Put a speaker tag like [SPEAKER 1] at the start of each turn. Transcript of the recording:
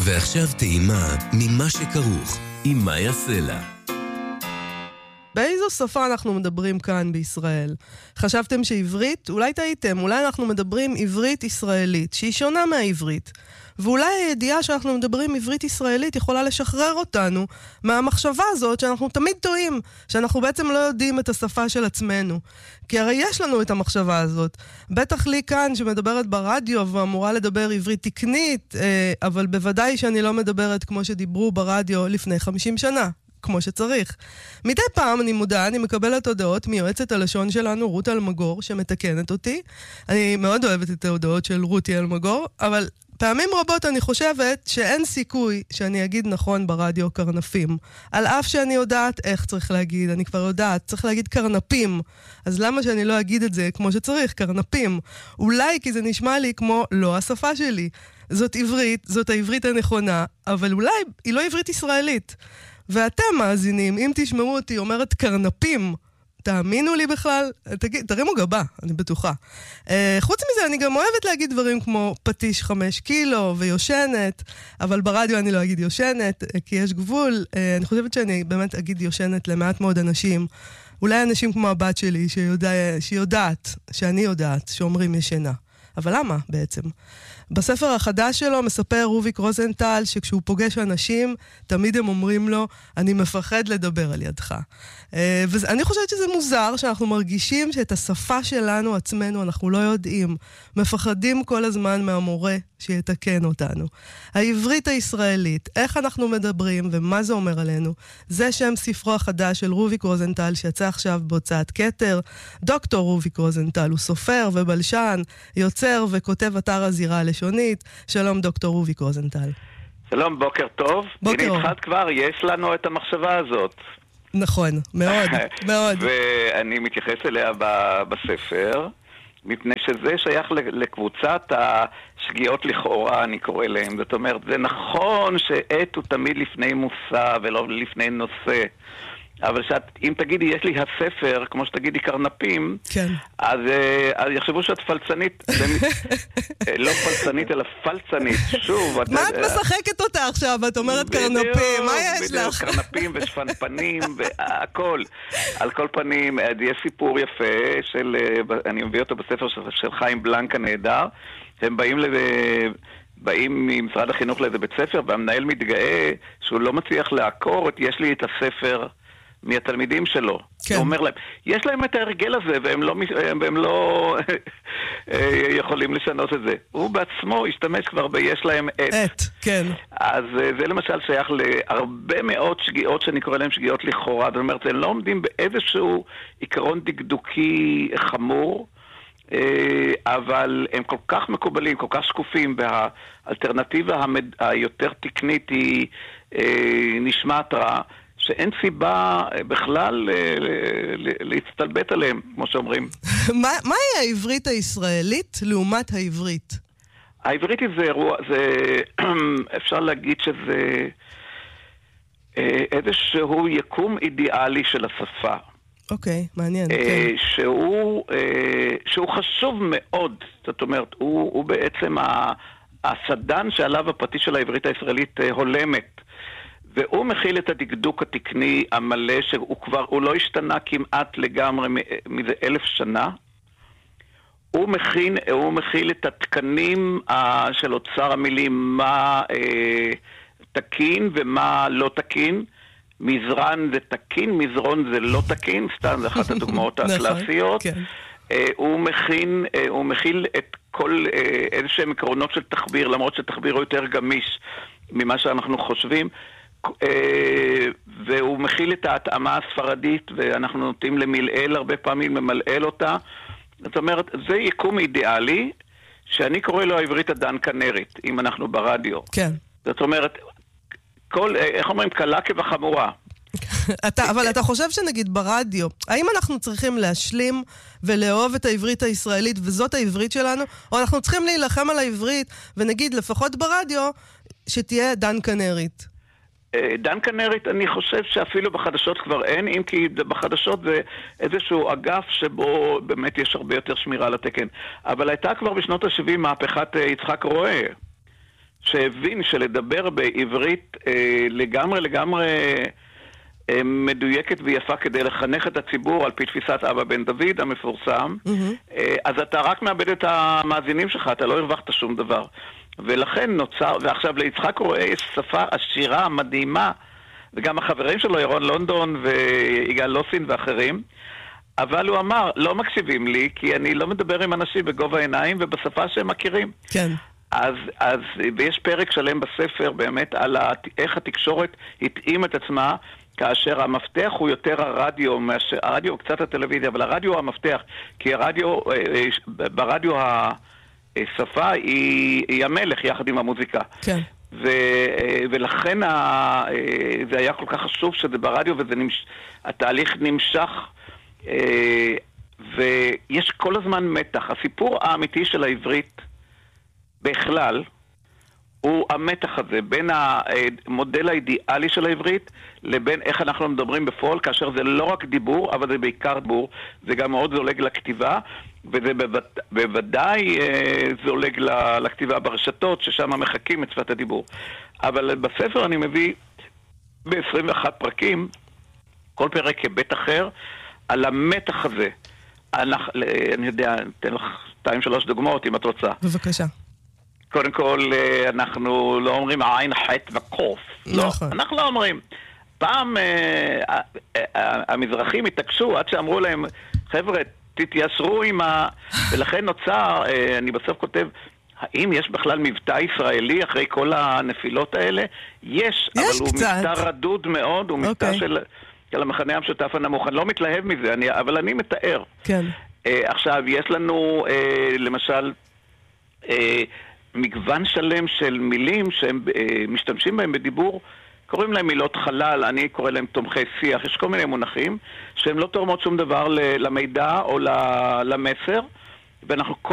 [SPEAKER 1] ועכשיו טעימה ממה שכרוך עם מאיה סלע.
[SPEAKER 2] באיזו שפה אנחנו מדברים כאן בישראל? חשבתם שעברית? אולי טעיתם, אולי אנחנו מדברים עברית ישראלית, שהיא שונה מהעברית. ואולי הידיעה שאנחנו מדברים עברית ישראלית יכולה לשחרר אותנו מהמחשבה הזאת שאנחנו תמיד טועים, שאנחנו בעצם לא יודעים את השפה של עצמנו. כי הרי יש לנו את המחשבה הזאת. בטח לי כאן שמדברת ברדיו ואמורה לדבר עברית תקנית, אבל בוודאי שאני לא מדברת כמו שדיברו ברדיו לפני 50 שנה. כמו שצריך. מדי פעם אני מודע, אני מקבלת הודעות מיועצת הלשון שלנו, רות אלמגור, שמתקנת אותי. אני מאוד אוהבת את ההודעות של רותי אלמגור, אבל פעמים רבות אני חושבת שאין סיכוי שאני אגיד נכון ברדיו קרנפים. על אף שאני יודעת איך צריך להגיד, אני כבר יודעת, צריך להגיד קרנפים. אז למה שאני לא אגיד את זה כמו שצריך, קרנפים? אולי כי זה נשמע לי כמו לא השפה שלי. זאת עברית, זאת העברית הנכונה, אבל אולי היא לא עברית ישראלית. ואתם מאזינים, אם תשמעו אותי אומרת קרנפים, תאמינו לי בכלל, תרימו גבה, אני בטוחה. חוץ מזה, אני גם אוהבת להגיד דברים כמו פטיש 5 קילו ויושנת, אבל ברדיו אני לא אגיד יושנת, כי יש גבול. אני חושבת שאני באמת אגיד יושנת למעט מאוד אנשים, אולי אנשים כמו הבת שלי, שיודעת, שאני יודעת, שאומרים ישנה. אבל למה בעצם? בספר החדש שלו מספר רוביק רוזנטל שכשהוא פוגש אנשים, תמיד הם אומרים לו, אני מפחד לדבר על ידך. ואני חושבת שזה מוזר שאנחנו מרגישים שאת השפה שלנו עצמנו אנחנו לא יודעים. מפחדים כל הזמן מהמורה שיתקן אותנו. העברית הישראלית, איך אנחנו מדברים ומה זה אומר עלינו, זה שם ספרו החדש של רוביק רוזנטל שיצא עכשיו בהוצאת כתר. דוקטור רוביק רוזנטל הוא סופר ובלשן, יוצר וכותב אתר הזירה הלשונית. שלום דוקטור רוביק רוזנטל.
[SPEAKER 3] שלום, בוקר טוב.
[SPEAKER 2] בוקר
[SPEAKER 3] הנה
[SPEAKER 2] טוב.
[SPEAKER 3] התחלת כבר, יש לנו את המחשבה הזאת.
[SPEAKER 2] נכון, מאוד, מאוד.
[SPEAKER 3] ואני מתייחס אליה בספר, מפני שזה שייך לקבוצת השגיאות לכאורה, אני קורא להם. זאת אומרת, זה נכון שעת הוא תמיד לפני מושא ולא לפני נושא. אבל אם תגידי, יש לי הספר, כמו שתגידי קרנפים,
[SPEAKER 2] כן.
[SPEAKER 3] אז יחשבו שאת פלצנית, לא פלצנית, אלא פלצנית. שוב,
[SPEAKER 2] מה את משחקת אותה עכשיו? את אומרת קרנפים, מה יש לך?
[SPEAKER 3] קרנפים ושפנפנים והכל. על כל פנים, יש סיפור יפה, אני מביא אותו בספר של חיים בלנק הנהדר, הם באים ממשרד החינוך לאיזה בית ספר, והמנהל מתגאה שהוא לא מצליח לעקור יש לי את הספר מהתלמידים שלו.
[SPEAKER 2] כן.
[SPEAKER 3] הוא אומר להם, יש להם את ההרגל הזה, והם לא יכולים לשנות את זה. הוא בעצמו השתמש כבר ביש להם את.
[SPEAKER 2] כן.
[SPEAKER 3] אז זה למשל שייך להרבה מאוד שגיאות שאני קורא להם שגיאות לכאורה. זאת אומרת, הם לא עומדים באיזשהו עיקרון דקדוקי חמור, אבל הם כל כך מקובלים, כל כך שקופים, והאלטרנטיבה היותר תקנית היא נשמעת רע, שאין סיבה בכלל להצטלבט עליהם, כמו שאומרים.
[SPEAKER 2] מהי העברית הישראלית לעומת העברית?
[SPEAKER 3] העברית זה אירוע, אפשר להגיד שזה איזשהו יקום אידיאלי של השפה.
[SPEAKER 2] אוקיי, מעניין.
[SPEAKER 3] שהוא חשוב מאוד, זאת אומרת, הוא בעצם הסדן שעליו הפטיש של העברית הישראלית הולמת. והוא מכיל את הדקדוק התקני המלא, הוא לא השתנה כמעט לגמרי מזה 1000 שנה. הוא מכיל את התקנים של אוצר המילים, מה תקין ומה לא תקין. מזרן זה תקין, מזרון זה לא תקין, סתם זה אחת הדוגמאות הקלאסיות. הוא מכיל את כל איזשהם עקרונות של תחביר, למרות שתחביר הוא יותר גמיש ממה שאנחנו חושבים. והוא מכיל את ההתאמה הספרדית, ואנחנו נוטים למלעל הרבה פעמים, למלעל אותה. זאת אומרת, זה יקום אידיאלי, שאני קורא לו העברית הדן כנרית, אם אנחנו ברדיו.
[SPEAKER 2] כן.
[SPEAKER 3] זאת אומרת, איך אומרים, קלה כבחמורה.
[SPEAKER 2] אבל אתה חושב שנגיד ברדיו, האם אנחנו צריכים להשלים ולאהוב את העברית הישראלית, וזאת העברית שלנו, או אנחנו צריכים להילחם על העברית, ונגיד לפחות ברדיו, שתהיה דן כנרית?
[SPEAKER 3] דן כנרית, אני חושב שאפילו בחדשות כבר אין, אם כי בחדשות זה איזשהו אגף שבו באמת יש הרבה יותר שמירה לתקן. אבל הייתה כבר בשנות ה-70 מהפכת יצחק רואה, שהבין שלדבר בעברית לגמרי מדויקת ויפה כדי לחנך את הציבור על פי תפיסת אבא בן דוד המפורסם, אז אתה רק מאבד את המאזינים שלך, אתה לא הרווחת שום דבר. ולכן נוצר, ועכשיו ליצחק רואה יש שפה עשירה, מדהימה, וגם החברים שלו, ירון לונדון ויגאל לוסין ואחרים, אבל הוא אמר, לא מקשיבים לי, כי אני לא מדבר עם אנשים בגובה העיניים ובשפה שהם מכירים.
[SPEAKER 2] כן.
[SPEAKER 3] ויש פרק שלם בספר באמת על איך התקשורת התאים את עצמה, כאשר המפתח הוא יותר הרדיו, הרדיו הוא קצת הטלוויזיה, אבל הרדיו הוא המפתח, כי ברדיו השפה היא המלך יחד עם המוזיקה.
[SPEAKER 2] כן.
[SPEAKER 3] ולכן זה היה כל כך חשוב שזה ברדיו, והתהליך נמשך, ויש כל הזמן מתח. הסיפור האמיתי של העברית בכלל הוא המתח הזה בין המודל האידיאלי של העברית לבין איך אנחנו מדברים בפועל, כאשר זה לא רק דיבור, אבל זה בעיקר דיבור, זה גם מאוד זולג לכתיבה, וזה בוודאי זולג לכתיבה ברשתות, ששם מחכים את שפת הדיבור. אבל בספר אני מביא ב-21 פרקים, כל פרק כבית אחר, על המתח הזה. אני יודע, אתן לך 2-3 דוגמאות אם את רוצה.
[SPEAKER 2] בבקשה.
[SPEAKER 3] קודם כל, אנחנו לא אומרים עין, חטא וקוף.
[SPEAKER 2] נכון.
[SPEAKER 3] לא, אנחנו לא אומרים. פעם המזרחים התעקשו עד שאמרו להם, חבר'ה, תתיישרו עם ולכן נוצר, אני בסוף כותב, האם יש בכלל מבטא ישראלי אחרי כל הנפילות האלה? יש, אבל הוא מבטא רדוד מאוד, הוא מבטא של המחנה המשותף הנמוך. אני לא מתלהב מזה, אבל אני מתאר.
[SPEAKER 2] כן.
[SPEAKER 3] עכשיו, יש לנו, למשל, מגוון שלם של מילים שהם משתמשים בהם בדיבור, קוראים להם מילות חלל, אני קורא להם תומכי שיח, יש כל מיני מונחים שהם לא תורמות שום דבר למידע או למסר, ואנחנו